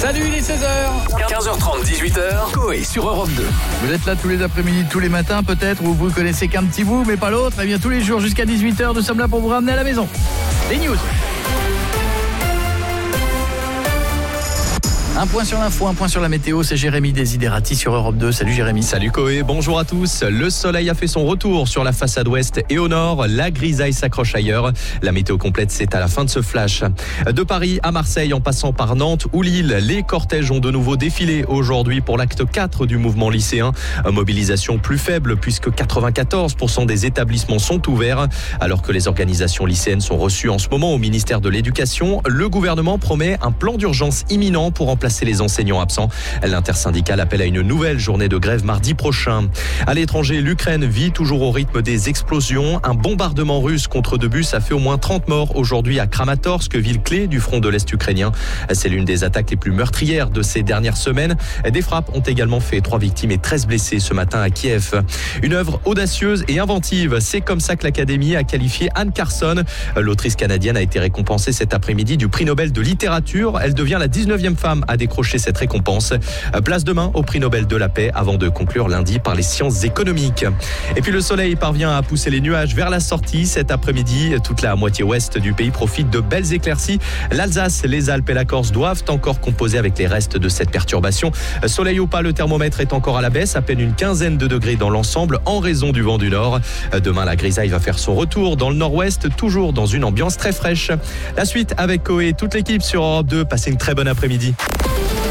Salut, il est 16h. 15h30, 18h, Coé sur Europe 2. Vous êtes là tous les après-midi, tous les matins peut-être, ou vous connaissez qu'un petit bout, mais pas l'autre. Eh bien tous les jours jusqu'à 18h, nous sommes là pour vous ramener à la maison. Les news. Un point sur l'info, un point sur la météo, c'est Jérémy Desiderati sur Europe 2. Salut Jérémy. Salut Coé, bonjour à tous. Le soleil a fait son retour sur la façade ouest et au nord. La grisaille s'accroche ailleurs. La météo complète, c'est à la fin de ce flash. De Paris à Marseille, en passant par Nantes ou Lille, les cortèges ont de nouveau défilé aujourd'hui pour l'acte 4 du mouvement lycéen. Mobilisation plus faible puisque 94% des établissements sont ouverts. Alors que les organisations lycéennes sont reçues en ce moment au ministère de l'Éducation, le gouvernement promet un plan d'urgence imminent pour remplacer les enseignants absents. L'intersyndicale appelle à une nouvelle journée de grève mardi prochain. À l'étranger, l'Ukraine vit toujours au rythme des explosions. Un bombardement russe contre deux bus a fait au moins 30 morts aujourd'hui à Kramatorsk, ville clé du front de l'Est ukrainien. C'est l'une des attaques les plus meurtrières de ces dernières semaines. Des frappes ont également fait 3 victimes et 13 blessés ce matin à Kiev. Une œuvre audacieuse et inventive. C'est comme ça que l'Académie a qualifié Anne Carson. L'autrice canadienne a été récompensée cet après-midi du prix Nobel de littérature. Elle devient la 19e femme à décrocher cette récompense. Place demain au prix Nobel de la paix avant de conclure lundi par les sciences économiques. Et puis le soleil parvient à pousser les nuages vers la sortie cet après-midi. Toute la moitié ouest du pays profite de belles éclaircies. L'Alsace, les Alpes et la Corse doivent encore composer avec les restes de cette perturbation. Soleil ou pas, le thermomètre est encore à la baisse, à peine une quinzaine de degrés dans l'ensemble en raison du vent du nord. Demain, la grisaille va faire son retour dans le nord-ouest, toujours dans une ambiance très fraîche. La suite avec Coé, toute l'équipe sur Europe 2. Passez une très bonne après-midi.